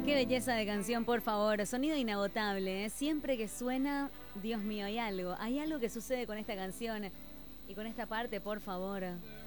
Qué belleza de canción, por favor. Sonido inagotable, ¿eh? Siempre que suena, Dios mío, hay algo que sucede con esta canción y con esta parte, por favor.